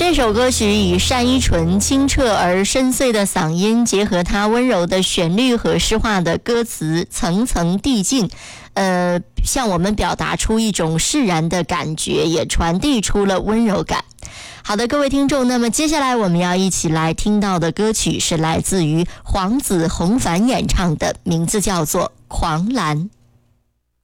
这首歌曲以单依纯清澈而深邃的嗓音，结合她温柔的旋律和诗化的歌词，层层递进，向我们表达出一种释然的感觉，也传递出了温柔感。好的，各位听众，那么接下来我们要一起来听到的歌曲是来自于黄子弘凡演唱的，名字叫做《狂澜》。